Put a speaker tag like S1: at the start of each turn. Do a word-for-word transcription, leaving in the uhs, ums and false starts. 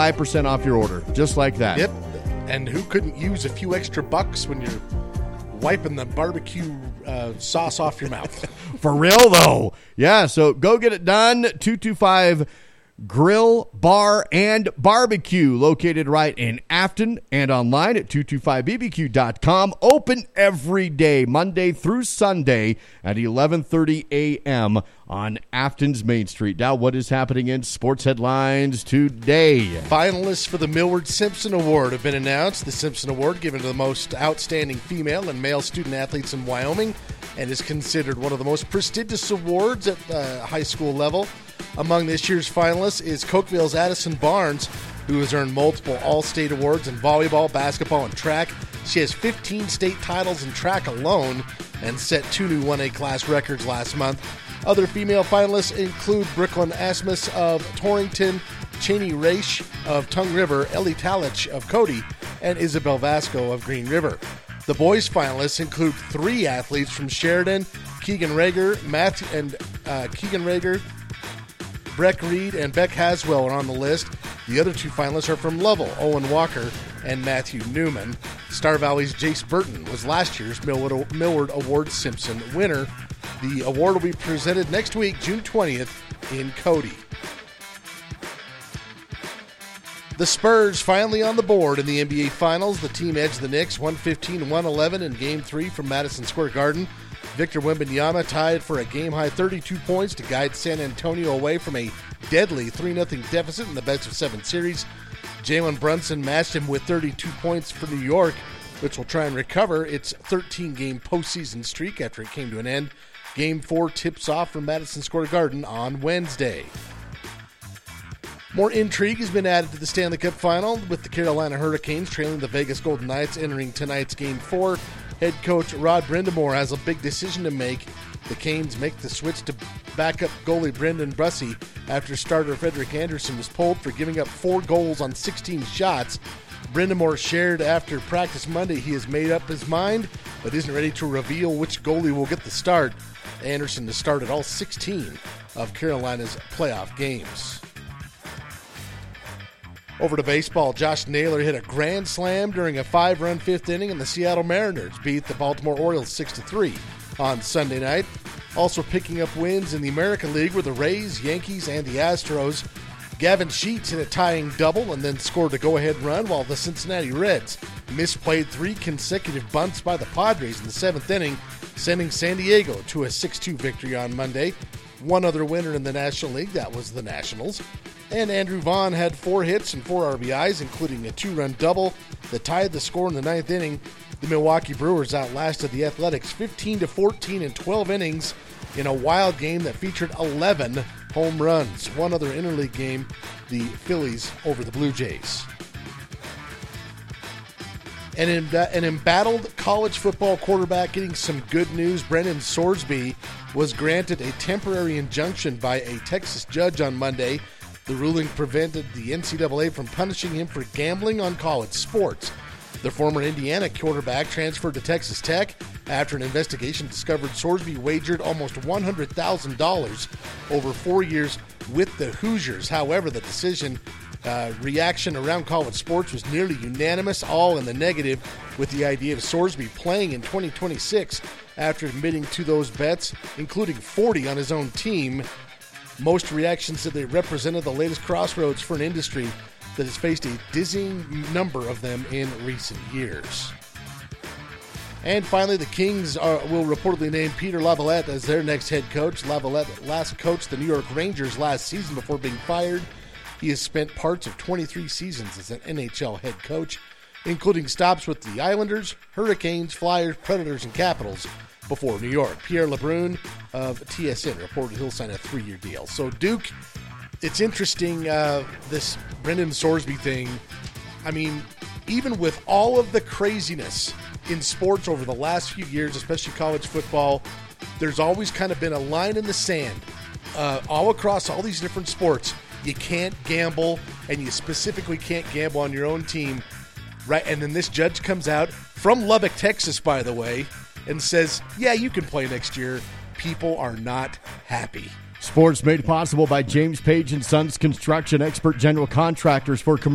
S1: five percent off your order, just like that.
S2: Yep. And who couldn't use a few extra bucks when you're wiping the barbecue uh, sauce off your mouth?
S1: For real, though. Yeah, so go get it done. two two five Grill, Bar, and Barbecue, located right in Afton and online at two two five b b q dot com. Open every day, Monday through Sunday at eleven thirty a.m. on Afton's Main Street. Now, what is happening in sports headlines today?
S2: Finalists for the Millward Simpson Award have been announced. The Simpson Award, given to the most outstanding female and male student athletes in Wyoming, and is considered one of the most prestigious awards at the high school level. Among this year's finalists is Cokeville's Addison Barnes, who has earned multiple All-State awards in volleyball, basketball, and track. She has fifteen state titles in track alone and set two new one A class records last month. Other female finalists include Brooklyn Asmus of Torrington, Cheney Raish of Tongue River, Ellie Talich of Cody, and Isabel Vasco of Green River. The boys' finalists include three athletes from Sheridan, Keegan Rager, Matt and uh, Keegan Rager, Breck Reed, and Beck Haswell are on the list. The other two finalists are from Lovell, Owen Walker and Matthew Newman. Star Valley's Jace Burton was last year's Millward, Millward Award Simpson winner. The award will be presented next week, June twentieth, in Cody. The Spurs finally on the board in the N B A Finals. The team edged the Knicks one fifteen to one eleven in Game three from Madison Square Garden. Victor Wembanyama tied for a game-high thirty-two points to guide San Antonio away from a deadly three nothing deficit in the best-of-seven series. Jalen Brunson matched him with thirty-two points for New York, which will try and recover its thirteen-game postseason streak after it came to an end. Game four tips off from Madison Square Garden on Wednesday. More intrigue has been added to the Stanley Cup Final, with the Carolina Hurricanes trailing the Vegas Golden Knights entering tonight's Game four. Head coach Rod Brindamore has a big decision to make. The Canes make the switch to backup goalie Brendan Bussey after starter Frederick Anderson was pulled for giving up four goals on sixteen shots. Brindamore shared after practice Monday he has made up his mind, but isn't ready to reveal which goalie will get the start. Anderson has started all sixteen of Carolina's playoff games. Over to baseball, Josh Naylor hit a grand slam during a five-run fifth inning, and the Seattle Mariners beat the Baltimore Orioles six to three on Sunday night. Also picking up wins in the American League were the Rays, Yankees, and the Astros. Gavin Sheets hit a tying double and then scored a go-ahead run, while the Cincinnati Reds misplayed three consecutive bunts by the Padres in the seventh inning, sending San Diego to a six two victory on Monday. One other winner in the National League, that was the Nationals. And Andrew Vaughn had four hits and four R B Is, including a two-run double that tied the score in the ninth inning. The Milwaukee Brewers outlasted the Athletics fifteen to fourteen in twelve innings in a wild game that featured eleven home runs. One other interleague game, the Phillies over the Blue Jays. And in, an embattled college football quarterback getting some good news, Brendan Sorsby was granted a temporary injunction by a Texas judge on Monday. The ruling prevented the N C double A from punishing him for gambling on college sports. The former Indiana quarterback transferred to Texas Tech after an investigation discovered Sorsby wagered almost one hundred thousand dollars over four years with the Hoosiers. However, the decision uh, reaction around college sports was nearly unanimous, all in the negative, with the idea of Sorsby playing in twenty twenty-six after admitting to those bets, including forty on his own team. Most reactions said they represented the latest crossroads for an industry that has faced a dizzying number of them in recent years. And finally, the Kings are, will reportedly name Peter Lavalette as their next head coach. Lavalette last coached the New York Rangers last season before being fired. He has spent parts of twenty-three seasons as an N H L head coach, including stops with the Islanders, Hurricanes, Flyers, Predators, and Capitals before New York. Pierre LeBrun of T S N reported he'll sign a three-year deal. So, Duke, it's interesting, uh, this Brendan Sorsby thing. I mean, even with all of the craziness in sports over the last few years, especially college football, there's always kind of been a line in the sand uh, all across all these different sports. You can't gamble, and you specifically can't gamble on your own team, right? And then this judge comes out from Lubbock, Texas, by the way, and says, yeah, you can play next year. People are not happy.
S1: Sports made possible by James Page and Sons Construction, expert general contractors for commercial